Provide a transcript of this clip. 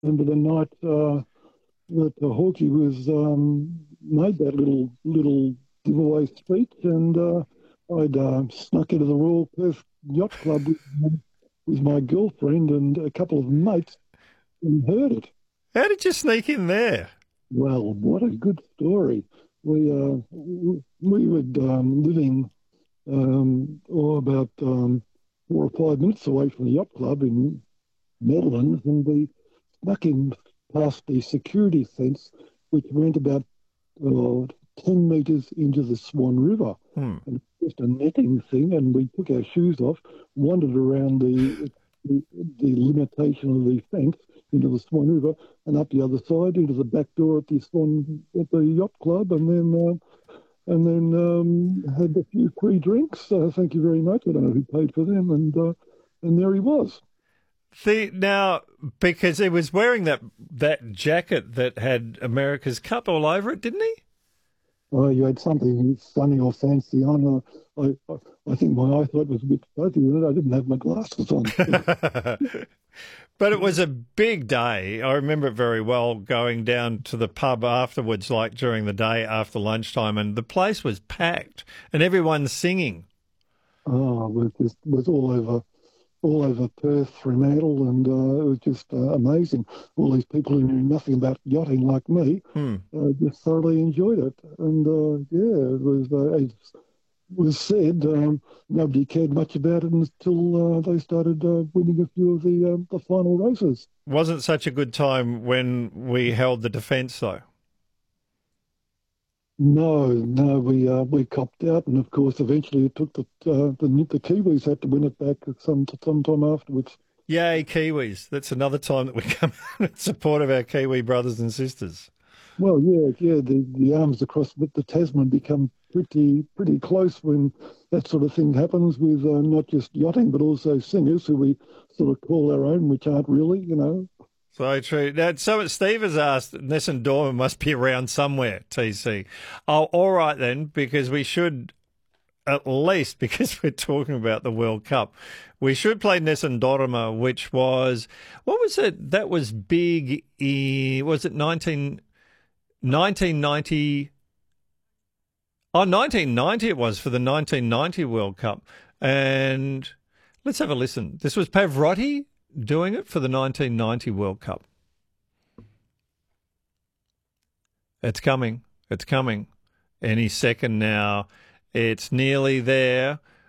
remember the night that Hawkeye was made that little giveaway speech, and I'd snuck into the Royal Perth Yacht Club with my girlfriend and a couple of mates and heard it. How did you sneak in there? Well, what a good story. We were living about 4 or 5 minutes away from the yacht club in Netherlands, and we snuck in past the security fence, which went about uh, 10 metres into the Swan River. Hmm. And just a netting thing, and we took our shoes off, wandered around the, the limitation of the fence into the Swan River and up the other side into the back door at the yacht club, and then had a few free drinks. Thank you very much. I don't know who paid for them, and there he was. Now, because he was wearing that jacket that had America's Cup all over it, didn't he? Oh, you had something funny or fancy on. I think my eyesight was a bit fuzzy with it. I didn't have my glasses on. But it was a big day. I remember it very well, going down to the pub afterwards, like during the day after lunchtime, and the place was packed and everyone singing. Oh, it was all over Perth, Fremantle, and it was just amazing. All these people who knew nothing about yachting like me Hmm. just thoroughly enjoyed it. And yeah, it was said nobody cared much about it until they started winning a few of the final races. Wasn't such a good time when we held the defence, though. No, no, we copped out, and of course, eventually it took the Kiwis had to win it back some time afterwards. Yay, Kiwis. That's another time that we come out in support of our Kiwi brothers and sisters. Well, yeah, yeah. The arms across the Tasman become pretty close when that sort of thing happens with not just yachting but also singers who we sort of call our own, which aren't really, you know. So true. Now, so Steve has asked, Nessun Dorma must be around somewhere, TC. Oh, all right then, because we should, at least because we're talking about the World Cup, we should play Nessun Dorma, which was, what was it? That was big, was it 1990? Oh, 1990 it was for the 1990 World Cup. And let's have a listen. This was Pavarotti doing it for the 1990 World Cup. It's coming. It's coming. Any second now. It's nearly there.